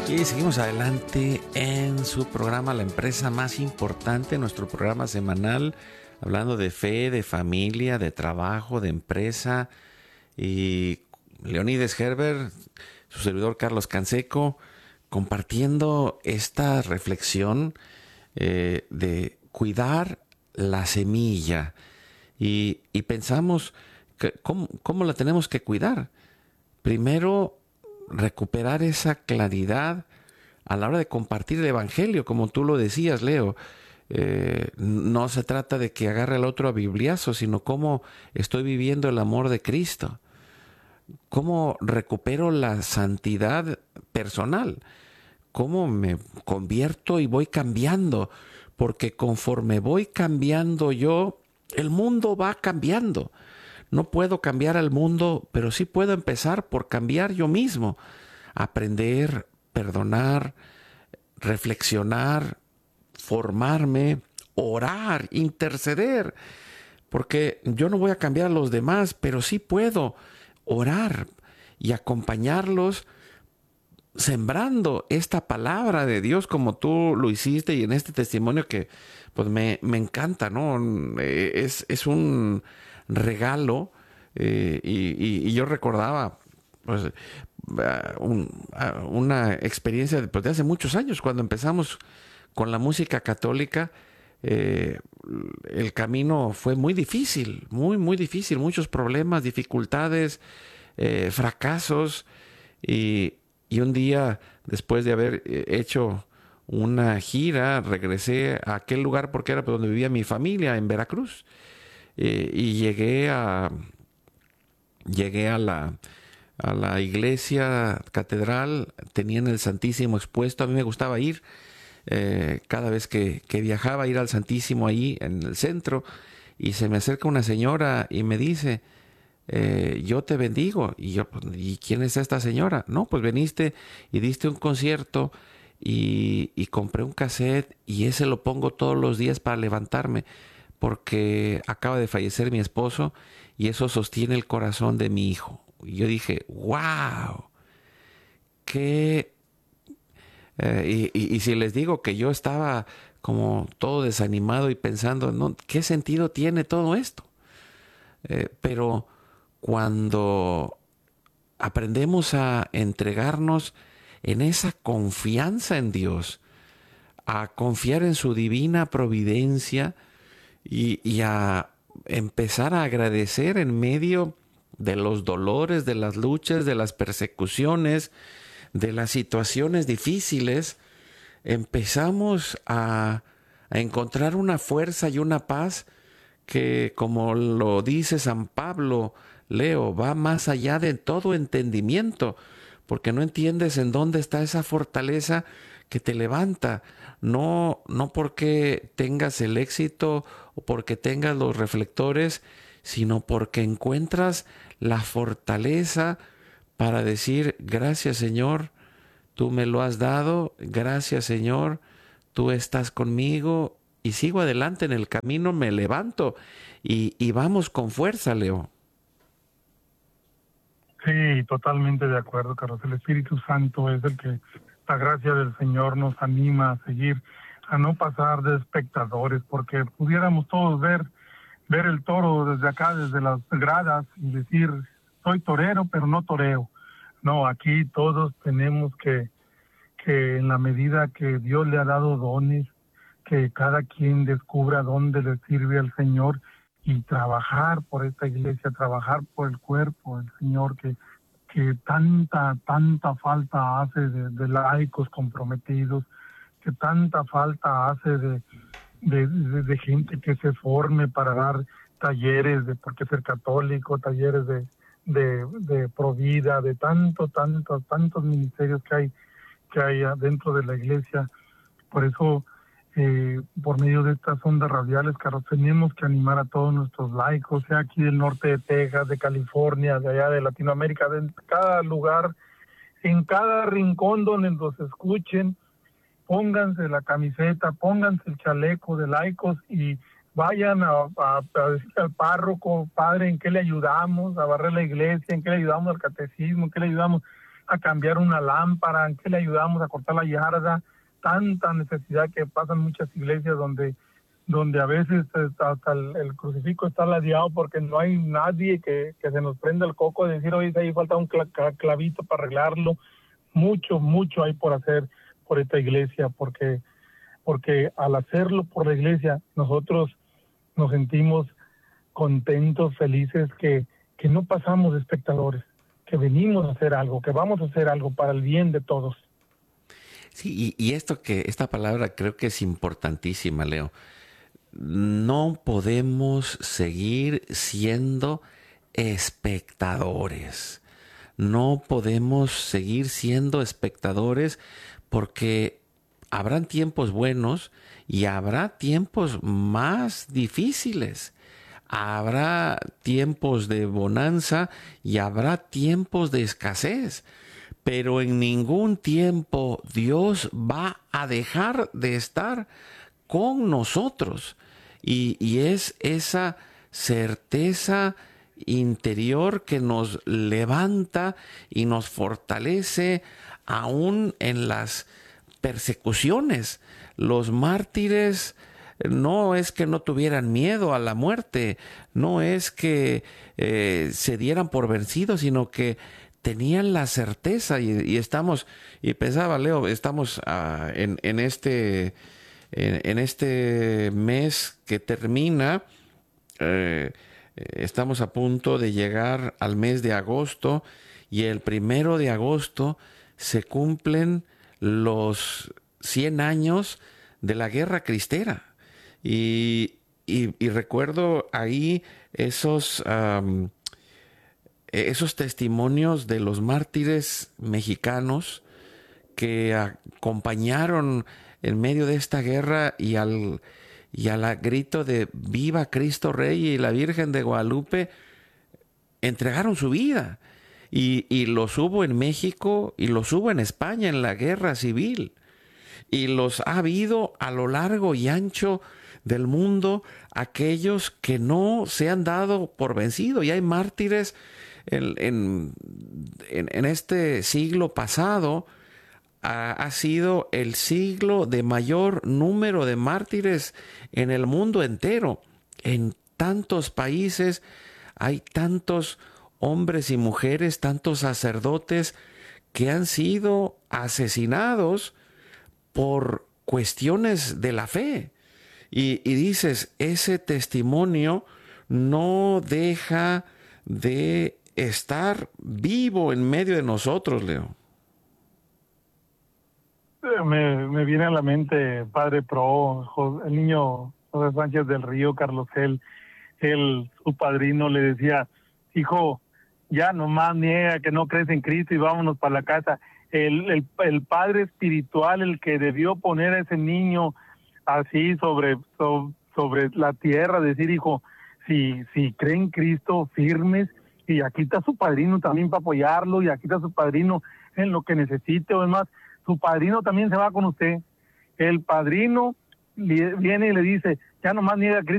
Y seguimos adelante en su programa La Empresa Más Importante, nuestro programa semanal, hablando de fe, de familia, de trabajo, de empresa. Y Leonides Herbert, su servidor Carlos Canseco, compartiendo esta reflexión de cuidar la semilla. Y pensamos, que, ¿cómo la tenemos que cuidar? Primero, recuperar esa claridad a la hora de compartir el Evangelio, como tú lo decías, Leo. No se trata de que agarre al otro a bibliazo, sino cómo estoy viviendo el amor de Cristo, cómo recupero la santidad personal, cómo me convierto y voy cambiando, porque conforme voy cambiando yo, el mundo va cambiando. No puedo cambiar al mundo, pero sí puedo empezar por cambiar yo mismo. Aprender, perdonar, reflexionar, formarme, orar, interceder. Porque yo no voy a cambiar a los demás, pero sí puedo orar y acompañarlos sembrando esta palabra de Dios como tú lo hiciste y en este testimonio que pues me encanta, ¿no? Es un regalo y yo recordaba pues, una experiencia pues, de hace muchos años cuando empezamos con la música católica. El camino fue muy difícil, muy difícil, muchos problemas, dificultades, fracasos y un día después de haber hecho una gira regresé a aquel lugar porque era donde vivía mi familia en Veracruz. Y llegué a la iglesia catedral, tenían el Santísimo expuesto. A mí me gustaba ir cada vez que viajaba, ir al Santísimo ahí en el centro, y se me acerca una señora y me dice, yo te bendigo. Y yo, ¿y quién es esta señora? No, pues veniste y diste un concierto y compré un cassette y ese lo pongo todos los días para levantarme porque acaba de fallecer mi esposo y eso sostiene el corazón de mi hijo. Y yo dije, wow, qué... y si les digo que yo estaba como todo desanimado y pensando, ¿no? ¿Qué sentido tiene todo esto? Pero cuando aprendemos a entregarnos en esa confianza en Dios, a confiar en su divina providencia y a empezar a agradecer en medio de los dolores, de las luchas, de las persecuciones, de las situaciones difíciles, empezamos a encontrar una fuerza y una paz que, como lo dice San Pablo, Leo, va más allá de todo entendimiento, porque no entiendes en dónde está esa fortaleza que te levanta, no porque tengas el éxito o porque tengas los reflectores, sino porque encuentras la fortaleza para decir, gracias Señor, tú me lo has dado, gracias Señor, tú estás conmigo y sigo adelante en el camino, me levanto y vamos con fuerza, Leo. Sí, totalmente de acuerdo, Carlos. El Espíritu Santo es el que, la gracia del Señor nos anima a seguir, a no pasar de espectadores, porque pudiéramos todos ver el toro desde acá, desde las gradas, y decir, soy torero, pero no toreo. No, aquí todos tenemos que en la medida que Dios le ha dado dones, que cada quien descubra dónde le sirve al Señor y trabajar por esta iglesia, trabajar por el cuerpo del Señor que tanta falta hace de laicos comprometidos, que tanta falta hace de gente que se forme para dar talleres de por qué ser católico, talleres de provida, de tantos ministerios que hay dentro de la iglesia. Por eso, por medio de estas ondas radiales, Carlos, tenemos que animar a todos nuestros laicos, sea aquí del norte de Texas, de California, de allá de Latinoamérica, de cada lugar, en cada rincón donde los escuchen, pónganse la camiseta, pónganse el chaleco de laicos y vayan a decir al párroco, padre, ¿en qué le ayudamos? A barrer la iglesia, ¿en qué le ayudamos al catecismo? ¿En qué le ayudamos? a cambiar una lámpara, en qué le ayudamos a cortar la yarda, tanta necesidad que pasan muchas iglesias donde a veces hasta el crucifijo está ladeado porque no hay nadie que se nos prenda el coco de decir, oye, ahí falta un clavito para arreglarlo. Mucho hay por hacer por esta iglesia, porque al hacerlo por la iglesia nosotros nos sentimos contentos, felices, que no pasamos de espectadores, que venimos a hacer algo, que vamos a hacer algo para el bien de todos. Sí, y esta palabra creo que es importantísima, Leo. No podemos seguir siendo espectadores. No podemos seguir siendo espectadores porque habrán tiempos buenos y habrá tiempos más difíciles. Habrá tiempos de bonanza y habrá tiempos de escasez. Pero en ningún tiempo Dios va a dejar de estar con nosotros. Y es esa certeza interior que nos levanta y nos fortalece aún en las persecuciones. Los mártires no es que no tuvieran miedo a la muerte, no es que se dieran por vencidos, sino que tenían la certeza y estamos, y pensaba Leo, estamos en este mes que termina, estamos a punto de llegar al mes de agosto y el 1 de agosto se cumplen los 100 años de la Guerra Cristera. Y recuerdo ahí esos testimonios de los mártires mexicanos que acompañaron en medio de esta guerra y al grito de ¡Viva Cristo Rey y la Virgen de Guadalupe! Entregaron su vida. Y los hubo en México y los hubo en España en la guerra civil. Y los ha habido a lo largo y ancho del mundo aquellos que no se han dado por vencido. Y hay mártires en este siglo pasado. Ha sido el siglo de mayor número de mártires en el mundo entero. En tantos países hay tantos hombres y mujeres, tantos sacerdotes que han sido asesinados por cuestiones de la fe. Y dices, ese testimonio no deja de estar vivo en medio de nosotros, Leo. Me viene a la mente Padre Pro, el niño José Sánchez del Río, Carlos su padrino le decía, hijo, ya nomás niega que no crees en Cristo y vámonos para la casa. El padre espiritual, el que debió poner a ese niño así sobre la tierra, decir, hijo, si cree en Cristo, firmes, y aquí está su padrino también para apoyarlo, y aquí está su padrino en lo que necesite, o demás, su padrino también se va con usted. El padrino viene y le dice, ya nomás niega a Cristo.